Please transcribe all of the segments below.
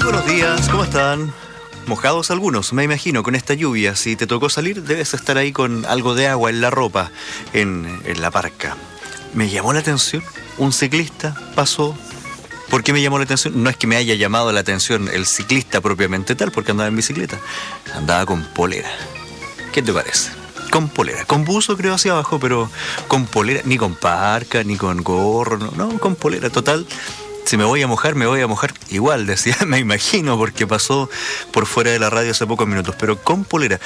buenos días, ¿cómo están? Mojados algunos, me imagino, con esta lluvia. Si te tocó salir, debes estar ahí con algo de agua en la ropa, en la parca. Me llamó la atención, un ciclista pasó. ¿Por qué me llamó la atención? No es que me haya llamado la atención el ciclista propiamente tal, porque andaba en bicicleta. Andaba con polera. ¿Qué te parece? Con polera, con buzo creo hacia abajo, pero con polera, ni con parca, ni con gorro, no, con polera, total. Si me voy a mojar, me voy a mojar igual, decía, me imagino, porque pasó por fuera de la radio hace pocos minutos, pero con polera.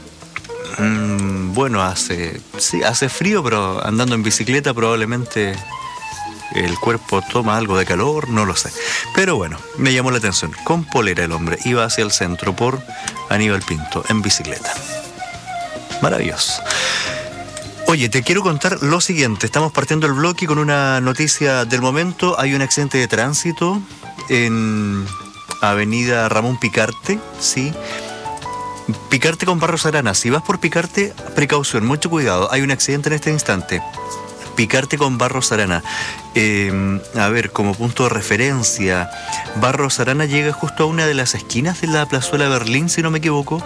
Bueno, hace frío, pero andando en bicicleta probablemente el cuerpo toma algo de calor, no lo sé. Pero bueno, me llamó la atención. Con polera el hombre iba hacia el centro por Aníbal Pinto en bicicleta. Maravilloso. Oye, te quiero contar lo siguiente. Estamos partiendo el bloque con una noticia del momento. Hay un accidente de tránsito en Avenida Ramón Picarte, ¿sí? Picarte con Barros Arana. Si vas por Picarte, precaución, mucho cuidado. Hay un accidente en este instante. Picarte con Barros Arana. A ver, como punto de referencia, Barros Arana llega justo a una de las esquinas de la Plazuela Berlín, si no me equivoco.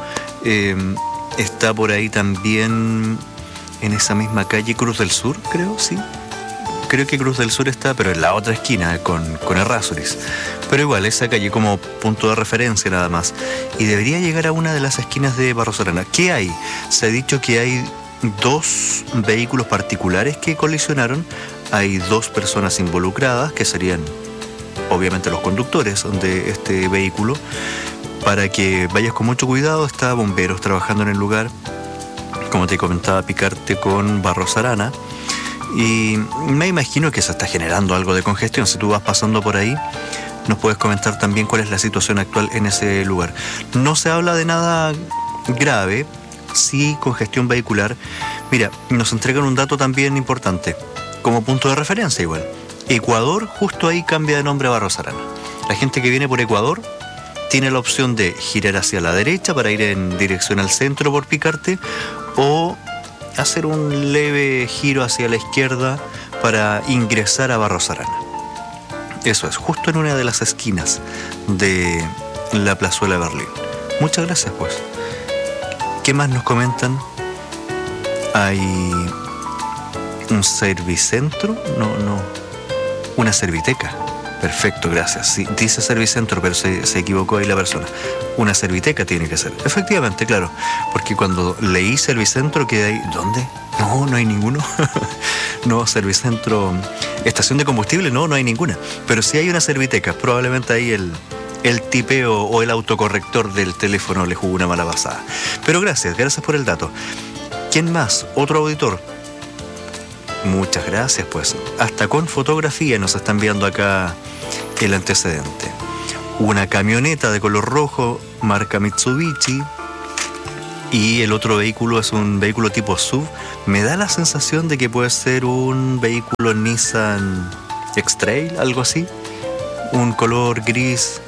Está por ahí también, en esa misma calle, Cruz del Sur, creo, sí. Creo que Cruz del Sur está, pero en la otra esquina, con Errázuriz. Pero igual, esa calle como punto de referencia nada más. Y debería llegar a una de las esquinas de Barros Arana. ¿Qué hay? Se ha dicho que hay 2 vehículos particulares que colisionaron. Hay 2 personas involucradas, que serían obviamente los conductores de este vehículo. Para que vayas con mucho cuidado, está bomberos trabajando en el lugar. Como te comentaba, Picarte con Barros Arana. Y me imagino que se está generando algo de congestión. Si tú vas pasando por ahí, nos puedes comentar también cuál es la situación actual en ese lugar. No se habla de nada grave, sí congestión vehicular. Mira, nos entregan un dato también importante, como punto de referencia igual. Ecuador, justo ahí cambia de nombre a Barros Arana. La gente que viene por Ecuador tiene la opción de girar hacia la derecha para ir en dirección al centro por Picarte, o hacer un leve giro hacia la izquierda para ingresar a Barros Arana. Eso es, justo en una de las esquinas de la Plazuela Berlín. Muchas gracias, pues. ¿Qué más nos comentan? Hay un servicentro, una serviteca. Perfecto, gracias. Sí, dice servicentro, pero se equivocó ahí la persona. Una serviteca tiene que ser. Efectivamente, claro. Porque cuando leí servicentro quedé ahí. ¿Dónde? No hay ninguno. No, servicentro. Estación de combustible, no hay ninguna. Pero sí hay una serviteca. Probablemente ahí el tipeo o el autocorrector del teléfono le jugó una mala pasada. Pero gracias por el dato. ¿Quién más? Otro auditor. Muchas gracias, pues. Hasta con fotografía nos está enviando acá el antecedente. Una camioneta de color rojo, marca Mitsubishi, y el otro vehículo es un vehículo tipo SUV. Me da la sensación de que puede ser un vehículo Nissan X-Trail, algo así. Un color gris,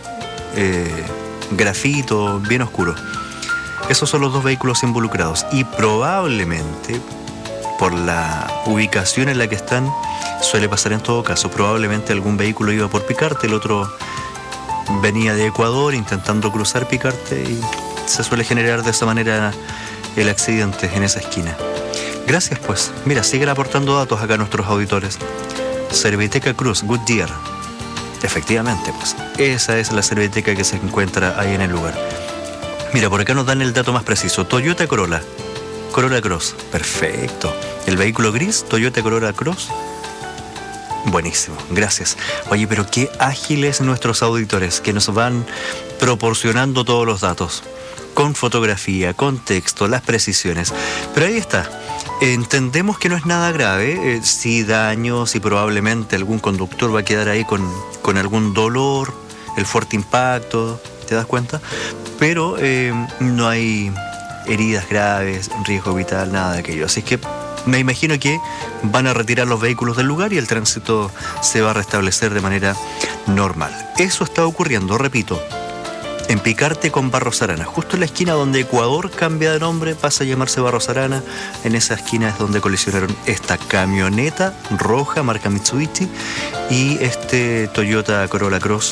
grafito, bien oscuro. Esos son los 2 vehículos involucrados. Y probablemente, por la ubicación en la que están, suele pasar en todo caso. Probablemente algún vehículo iba por Picarte, el otro venía de Ecuador intentando cruzar Picarte, y se suele generar de esa manera el accidente en esa esquina. Gracias, pues. Mira, siguen aportando datos acá nuestros auditores. Serviteca Cruz, Goodyear. Efectivamente, pues. Esa es la serviteca que se encuentra ahí en el lugar. Mira, por acá nos dan el dato más preciso. Toyota Corolla Cross. Perfecto. El vehículo gris, Toyota Corolla Cross. Buenísimo, gracias. Oye, pero qué ágiles nuestros auditores, que nos van proporcionando todos los datos. Con fotografía, con texto, las precisiones. Pero ahí está. Entendemos que no es nada grave. Sí daños y probablemente algún conductor va a quedar ahí con algún dolor, el fuerte impacto, ¿te das cuenta? Pero no hay heridas graves, riesgo vital, nada de aquello. Así que me imagino que van a retirar los vehículos del lugar y el tránsito se va a restablecer de manera normal. Eso está ocurriendo, repito, en Picarte con Barros Arana, justo en la esquina donde Ecuador cambia de nombre, pasa a llamarse Barros Arana. En esa esquina es donde colisionaron esta camioneta roja marca Mitsubishi y este Toyota Corolla Cross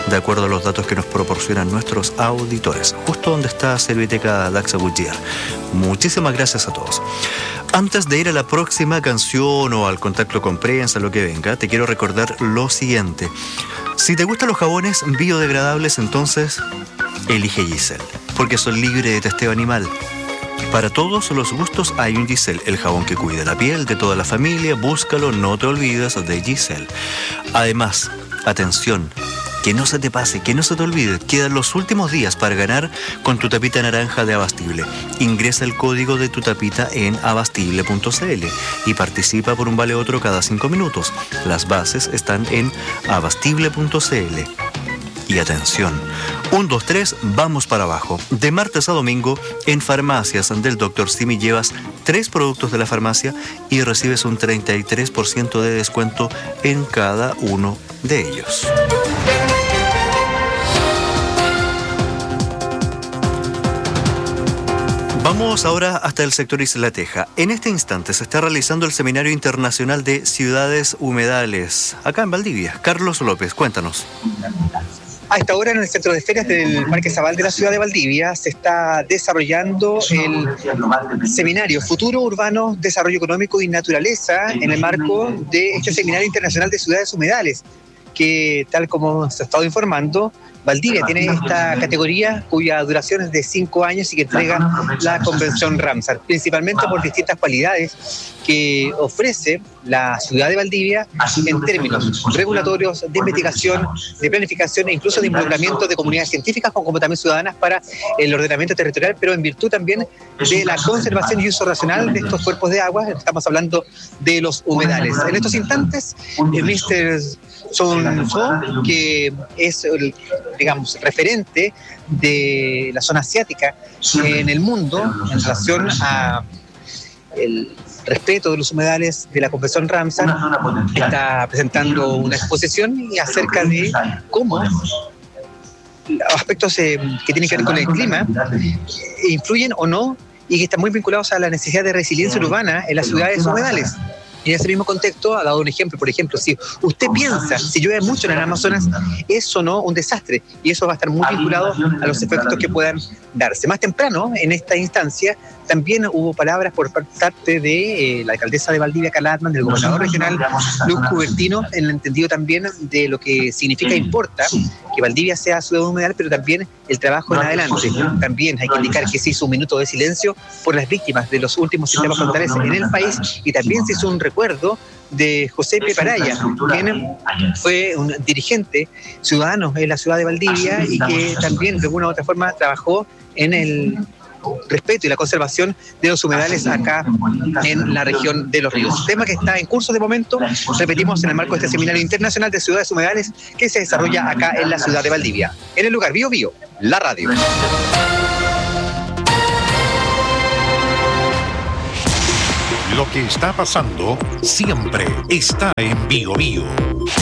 de acuerdo a los datos que nos proporcionan nuestros auditores, justo donde está Serviteca Daxa Gutierrez. Muchísimas gracias a todos. Antes de ir a la próxima canción o al contacto con prensa, lo que venga, te quiero recordar lo siguiente. Si te gustan los jabones biodegradables, entonces elige Giselle, porque son libres de testeo animal. Para todos los gustos hay un Giselle, el jabón que cuida la piel de toda la familia. Búscalo, no te olvides de Giselle. Además, atención, que no se te pase, que no se te olvide, quedan los últimos días para ganar con tu tapita naranja de Abastible. Ingresa el código de tu tapita en abastible.cl y participa por un vale otro cada 5 minutos. Las bases están en abastible.cl. Y atención, 1, 2, 3, vamos para abajo. De martes a domingo, en farmacias del Dr. Simi llevas 3 productos de la farmacia y recibes un 33% de descuento en cada uno de ellos. Vamos ahora hasta el sector Isla Teja. En este instante se está realizando el Seminario Internacional de Ciudades Humedales, acá en Valdivia. Carlos López, cuéntanos. A esta hora, en el centro de ferias del Parque Zabal de la ciudad de Valdivia, se está desarrollando el seminario Futuro Urbano, Desarrollo Económico y Naturaleza en el marco de este Seminario Internacional de Ciudades Humedales, que, tal como se ha estado informando, Valdivia tiene esta categoría cuya duración es de 5 años y que entrega la Convención Ramsar, principalmente por distintas cualidades que ofrece la ciudad de Valdivia en términos regulatorios, de investigación, de planificación e incluso de involucramiento de comunidades científicas como también ciudadanas para el ordenamiento territorial, pero en virtud también de la conservación y uso racional de estos cuerpos de agua. Estamos hablando de los humedales. En estos instantes, el Mr. Son So, que es el, digamos, referente de la zona asiática en el mundo en relación a el respeto de los humedales de la Convención Ramsar, está presentando una exposición acerca de cómo los aspectos que tienen que ver con el clima influyen o no, y que están muy vinculados a la necesidad de resiliencia urbana en las ciudades humedales. Y en ese mismo contexto ha dado un ejemplo. Por ejemplo, si usted piensa, si llueve mucho en el Amazonas, es o no un desastre, y eso va a estar muy vinculado a los efectos que puedan darse. Más temprano, en esta instancia, también hubo palabras por parte de la alcaldesa de Valdivia, Carla Hartmann, del gobernador regional, Luis Cubertino, en el entendido también de lo que significa, importa que Valdivia sea ciudad humedal, pero también el trabajo en adelante. También hay que indicar que se hizo un minuto de silencio por las víctimas de los últimos sistemas frontales en el país, y también se hizo un recuerdo de José Peparaya, quien fue un dirigente ciudadano en la ciudad de Valdivia y que también de alguna u otra forma trabajó en el respeto y la conservación de los humedales acá en la región de Los Ríos. Tema que está en curso de momento, repetimos, en el marco de este Seminario Internacional de Ciudades Humedales que se desarrolla acá en la ciudad de Valdivia. En el lugar Bio Bio, la radio. Lo que está pasando siempre está en Bio Bio.